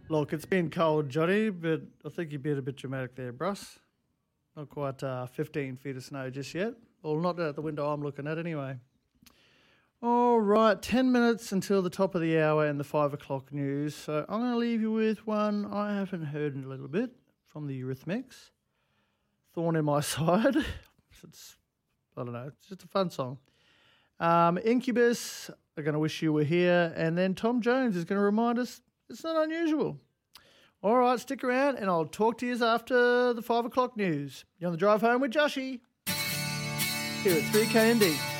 Look, it's been cold, Johnny, but I think you've been a bit dramatic there, Bruss. Not quite 15 feet of snow just yet. Well, not out the window I'm looking at anyway. All right, 10 minutes until the top of the hour and the 5 o'clock news. So I'm going to leave you with one I haven't heard in a little bit from the Eurythmics. Thorn in My Side. I don't know, it's just a fun song. Incubus are going to Wish You Were Here. And then Tom Jones is going to remind us it's not unusual. All right, stick around and I'll talk to you after the 5 o'clock news. You're on the drive home with Joshy here at 3KND.